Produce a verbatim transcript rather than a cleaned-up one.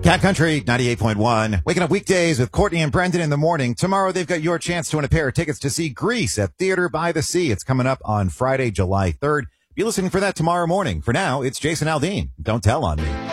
Cat Country ninety-eight point one. Waking up weekdays with Courtney and Brendan in the morning. Tomorrow they've got your chance to win a pair of tickets to see Grease at Theater by the Sea. It's coming up on Friday, July third. Be listening for that tomorrow morning. For now, it's Jason Aldean. Don't tell on me.